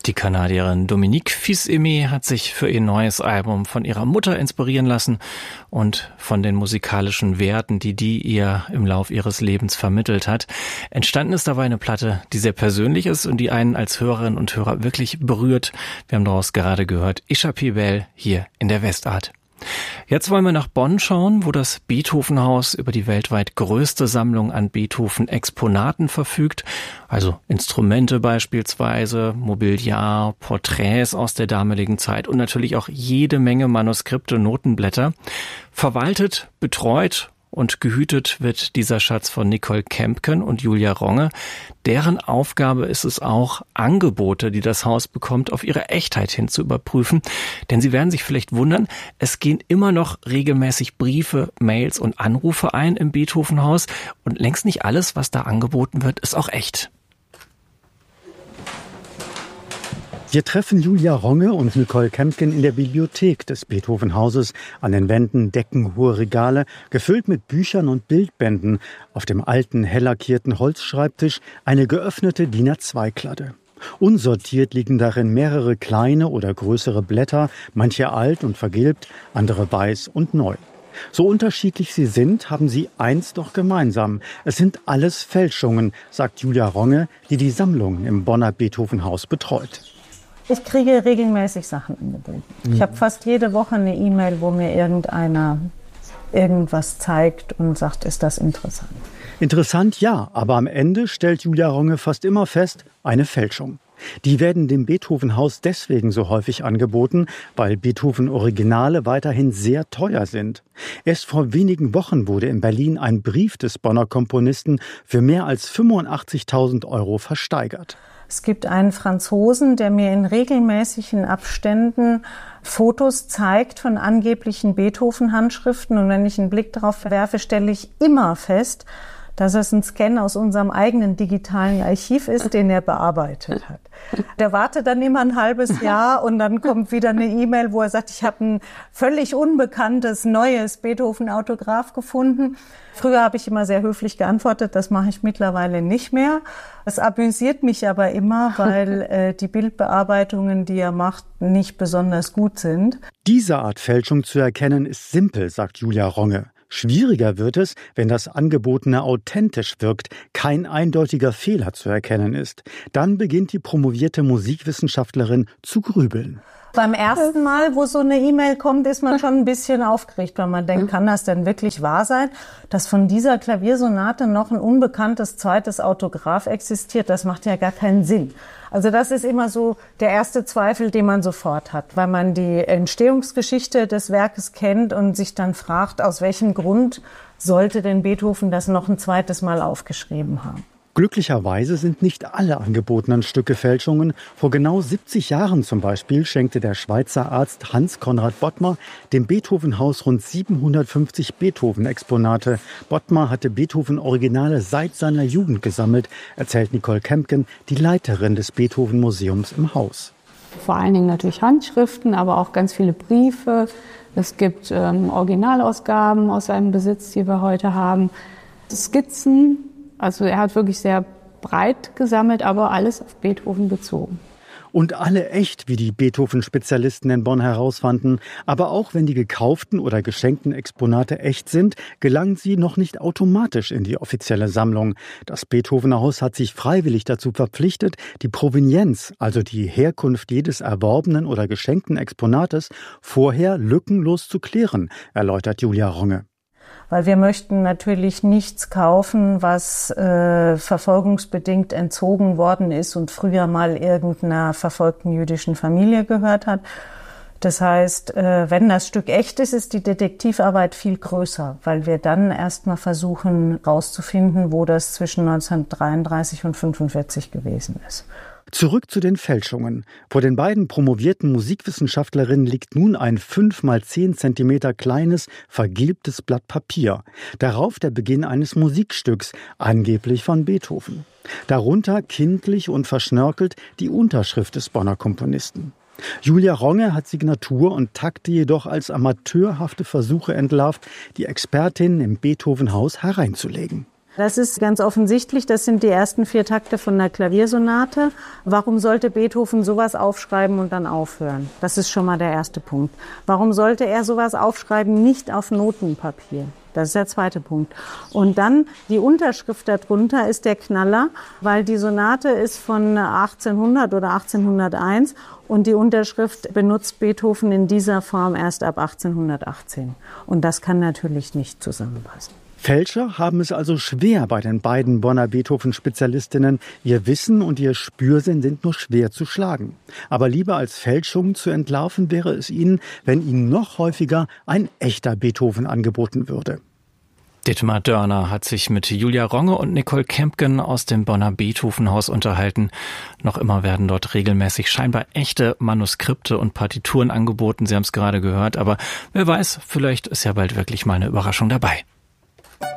Die Kanadierin Dominique Fils-Aimé hat sich für ihr neues Album von ihrer Mutter inspirieren lassen und von den musikalischen Werten, die ihr im Lauf ihres Lebens vermittelt hat. Entstanden ist dabei eine Platte, die sehr persönlich ist und die einen als Hörerinnen und Hörer wirklich berührt. Wir haben daraus gerade gehört, Échappée Belle hier in der Westart. Jetzt wollen wir nach Bonn schauen, wo das Beethoven-Haus über die weltweit größte Sammlung an Beethoven-Exponaten verfügt. Also Instrumente beispielsweise, Mobiliar, Porträts aus der damaligen Zeit und natürlich auch jede Menge Manuskripte, Notenblätter. Verwaltet, betreut und gehütet wird dieser Schatz von Nicole Kempken und Julia Ronge. Deren Aufgabe ist es auch, Angebote, die das Haus bekommt, auf ihre Echtheit hin zu überprüfen. Denn Sie werden sich vielleicht wundern, es gehen immer noch regelmäßig Briefe, Mails und Anrufe ein im Beethoven-Haus. Und längst nicht alles, was da angeboten wird, ist auch echt. Wir treffen Julia Ronge und Nicole Kempken in der Bibliothek des Beethoven-Hauses. An den Wänden deckenhohe Regale, gefüllt mit Büchern und Bildbänden. Auf dem alten, hell lackierten Holzschreibtisch eine geöffnete DIN A2-Kladde. Unsortiert liegen darin mehrere kleine oder größere Blätter, manche alt und vergilbt, andere weiß und neu. So unterschiedlich sie sind, haben sie eins doch gemeinsam. Es sind alles Fälschungen, sagt Julia Ronge, die die Sammlung im Bonner Beethoven-Haus betreut. Ich kriege regelmäßig Sachen angeboten. Ich habe fast jede Woche eine E-Mail, wo mir irgendeiner irgendwas zeigt und sagt, ist das interessant? Interessant, ja, aber am Ende stellt Julia Ronge fast immer fest, eine Fälschung. Die werden dem Beethoven-Haus deswegen so häufig angeboten, weil Beethoven-Originale weiterhin sehr teuer sind. Erst vor wenigen Wochen wurde in Berlin ein Brief des Bonner Komponisten für mehr als 85.000 € versteigert. Es gibt einen Franzosen, der mir in regelmäßigen Abständen Fotos zeigt von angeblichen Beethoven-Handschriften. Und wenn ich einen Blick darauf werfe, stelle ich immer fest, dass es ein Scan aus unserem eigenen digitalen Archiv ist, den er bearbeitet hat. Der wartet dann immer ein halbes Jahr und dann kommt wieder eine E-Mail, wo er sagt, ich habe ein völlig unbekanntes, neues Beethoven-Autograph gefunden. Früher habe ich immer sehr höflich geantwortet, das mache ich mittlerweile nicht mehr. Es amüsiert mich aber immer, weil die Bildbearbeitungen, die er macht, nicht besonders gut sind. Diese Art Fälschung zu erkennen ist simpel, sagt Julia Ronge. Schwieriger wird es, wenn das Angebotene authentisch wirkt, kein eindeutiger Fehler zu erkennen ist. Dann beginnt die promovierte Musikwissenschaftlerin zu grübeln. Beim ersten Mal, wo so eine E-Mail kommt, ist man schon ein bisschen aufgeregt, weil man denkt, kann das denn wirklich wahr sein, dass von dieser Klaviersonate noch ein unbekanntes zweites Autograph existiert? Das macht ja gar keinen Sinn. Also das ist immer so der erste Zweifel, den man sofort hat, weil man die Entstehungsgeschichte des Werkes kennt und sich dann fragt, aus welchem Grund sollte denn Beethoven das noch ein zweites Mal aufgeschrieben haben? Glücklicherweise sind nicht alle angebotenen Stücke Fälschungen. Vor genau 70 Jahren zum Beispiel schenkte der Schweizer Arzt Hans Conrad Bottmer dem Beethoven-Haus rund 750 Beethoven-Exponate. Bottmer hatte Beethoven-Originale seit seiner Jugend gesammelt, erzählt Nicole Kempken, die Leiterin des Beethoven-Museums im Haus. Vor allen Dingen natürlich Handschriften, aber auch ganz viele Briefe. Es gibt Originalausgaben aus seinem Besitz, die wir heute haben. Skizzen. Also er hat wirklich sehr breit gesammelt, aber alles auf Beethoven bezogen. Und alle echt, wie die Beethoven-Spezialisten in Bonn herausfanden. Aber auch wenn die gekauften oder geschenkten Exponate echt sind, gelangen sie noch nicht automatisch in die offizielle Sammlung. Das Beethovener Haus hat sich freiwillig dazu verpflichtet, die Provenienz, also die Herkunft jedes erworbenen oder geschenkten Exponates, vorher lückenlos zu klären, erläutert Julia Ronge. Weil wir möchten natürlich nichts kaufen, was verfolgungsbedingt entzogen worden ist und früher mal irgendeiner verfolgten jüdischen Familie gehört hat. Das heißt, wenn das Stück echt ist, ist die Detektivarbeit viel größer, weil wir dann erstmal versuchen rauszufinden, wo das zwischen 1933 und 1945 gewesen ist. Zurück zu den Fälschungen. Vor den beiden promovierten Musikwissenschaftlerinnen liegt nun ein 5 mal 10 Zentimeter kleines, vergilbtes Blatt Papier. Darauf der Beginn eines Musikstücks, angeblich von Beethoven. Darunter kindlich und verschnörkelt die Unterschrift des Bonner Komponisten. Julia Ronge hat Signatur und Takte jedoch als amateurhafte Versuche entlarvt, die Expertin im Beethoven-Haus hereinzulegen. Das ist ganz offensichtlich, das sind die ersten 4 Takte von einer Klaviersonate. Warum sollte Beethoven sowas aufschreiben und dann aufhören? Das ist schon mal der erste Punkt. Warum sollte er sowas aufschreiben, nicht auf Notenpapier? Das ist der zweite Punkt. Und dann die Unterschrift darunter ist der Knaller, weil die Sonate ist von 1800 oder 1801 und die Unterschrift benutzt Beethoven in dieser Form erst ab 1818. Und das kann natürlich nicht zusammenpassen. Fälscher haben es also schwer bei den beiden Bonner Beethoven-Spezialistinnen. Ihr Wissen und ihr Spürsinn sind nur schwer zu schlagen. Aber lieber als Fälschung zu entlarven wäre es ihnen, wenn ihnen noch häufiger ein echter Beethoven angeboten würde. Dietmar Dörner hat sich mit Julia Ronge und Nicole Kempken aus dem Bonner Beethovenhaus unterhalten. Noch immer werden dort regelmäßig scheinbar echte Manuskripte und Partituren angeboten. Sie haben es gerade gehört, aber wer weiß, vielleicht ist ja bald wirklich mal eine Überraschung dabei.